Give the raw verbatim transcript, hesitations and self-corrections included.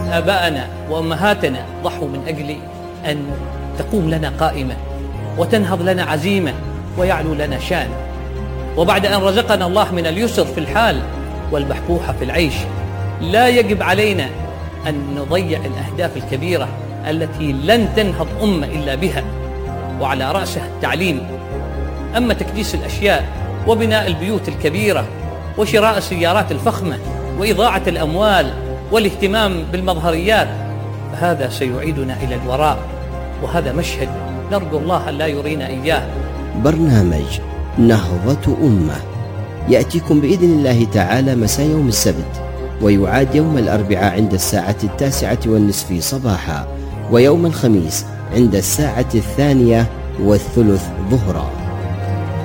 آباءنا وأمهاتنا ضحوا من أجل أن تقوم لنا قائمة وتنهض لنا عزيمة ويعلو لنا شان. وبعد أن رزقنا الله من اليسر في الحال والبحبوحة في العيش، لا يجب علينا أن نضيع الأهداف الكبيرة التي لن تنهض أمة إلا بها، وعلى رأسها التعليم. أما تكديس الأشياء وبناء البيوت الكبيرة وشراء السيارات الفخمة وإضاعة الأموال والاهتمام بالمظهريات، فهذا سيعيدنا إلى الوراء، وهذا مشهد نرجو الله لا يرينا إياه. برنامج نهضة أمة يأتيكم بإذن الله تعالى مساء يوم السبت، ويعاد يوم الأربعاء عند الساعة التاسعة والنصف صباحا، ويوم الخميس عند الساعة الثانية والثلث ظهرا.